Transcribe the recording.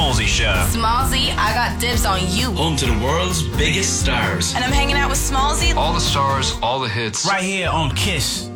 Smallzy Show. Smallzy, I got dibs on you. Home to the world's biggest stars. And I'm hanging out with Smallzy. All the stars, all the hits. Right here on KISS.